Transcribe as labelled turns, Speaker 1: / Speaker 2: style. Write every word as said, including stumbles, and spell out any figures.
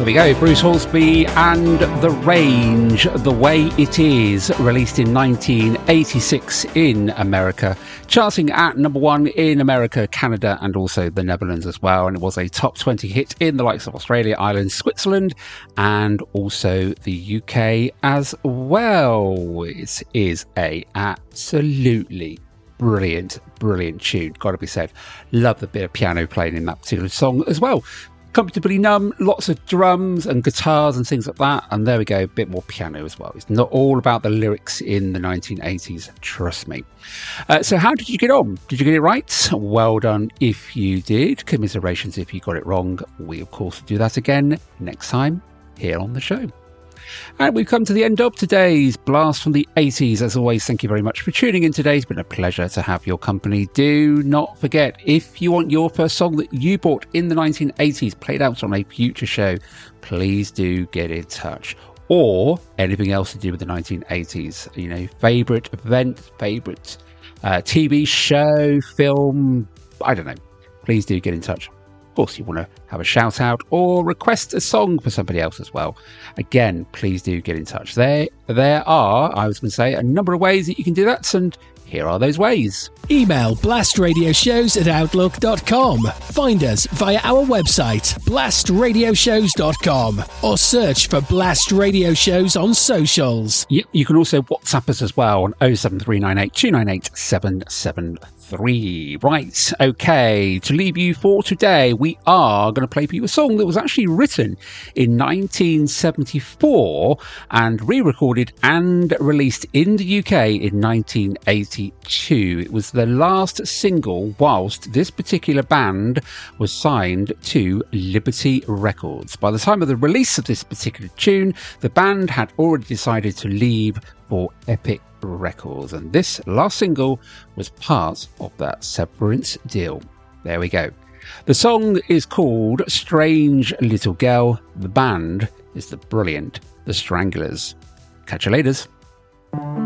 Speaker 1: There we go, Bruce Hornsby and The Range, The Way It Is, released in nineteen eighty-six in America, charting at number one in America, Canada and also the Netherlands as well, and it was a top twenty hit in the likes of Australia, Ireland, Switzerland and also the U K as well. It is a absolutely brilliant, brilliant tune, gotta be said. Love the bit of piano playing in that particular song as well. Comfortably Numb, lots of drums and guitars and things like that, and there we go, a bit more piano as well. It's not all about the lyrics in the nineteen eighties, trust me. Uh, so how did you get on? Did you get it right? Well done if you did. Commiserations if you got it wrong. We of course will do that again next time here on the show. And we've come to the end of today's Blast from the eighties. As always, thank you very much for tuning in today. It's been a pleasure to have your company. Do not forget, if you want your first song that you bought in the nineteen eighties played out on a future show, please do get in touch. Or anything else to do with the nineteen eighties. You know, favourite event, favourite uh, T V show, film, I don't know. Please do get in touch. Of course, you want to have a shout out or request a song for somebody else as well. Again, please do get in touch. There, there are, I was going to say, a number of ways that you can do that, and here are those ways.
Speaker 2: Email blastradioshows at outlook dot com. Find us via our website, blast radio shows dot com, or search for Blast Radio Shows on socials.
Speaker 1: Yep, you can also WhatsApp us as well on oh seven three nine eight two nine eight seven seven three. Right, okay, to leave you for today, we are going to play for you a song that was actually written in nineteen seventy-four and re-recorded and released in the U K in nineteen eighty-two. It was the last single whilst this particular band was signed to Liberty Records. By the time of the release of this particular tune, the band had already decided to leave for Epic Records, and this last single was part of that severance deal. There we go. The song is called Strange Little Girl. The band is the brilliant The Stranglers. Catch you later.